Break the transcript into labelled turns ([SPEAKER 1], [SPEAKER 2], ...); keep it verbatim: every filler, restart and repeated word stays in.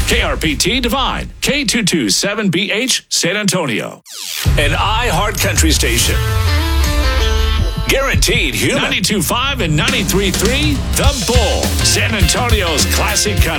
[SPEAKER 1] K R P T Divine, K two twenty-seven B H, San Antonio. An iHeart Country station. Guaranteed human. ninety-two point five and ninety-three point three, The Bull, San Antonio's classic country.